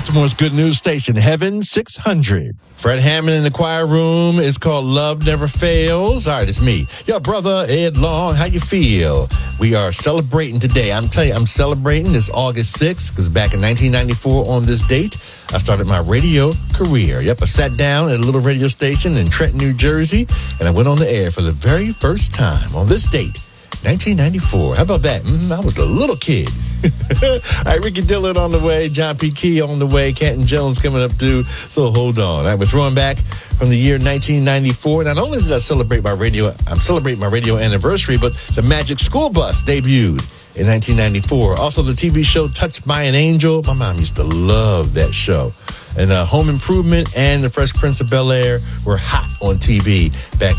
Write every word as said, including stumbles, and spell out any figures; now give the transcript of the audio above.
Baltimore's good news station, Heaven six hundred. Fred Hammond in the choir room. It's called Love Never Fails. All right, it's me, your brother, Ed Long. How you feel? We are celebrating today. I'm telling you, I'm celebrating this August sixth because back in nineteen ninety-four on this date, I started my radio career. Yep, I sat down at a little radio station in Trenton, New Jersey, and I went on the air for the very first time on this date, nineteen ninety-four. How about that? Mm, I was a little kid. All right, Ricky Dillard on the way, John P. Key on the way, Canton Jones coming up too. So hold on. All right, we're throwing back from the year nineteen ninety-four. Not only did I celebrate my radio, I'm celebrating my radio anniversary, but the Magic School Bus debuted in nineteen ninety-four. Also, the T V show Touched by an Angel. My mom used to love that show. And uh, Home Improvement and The Fresh Prince of Bel-Air were hot on T V back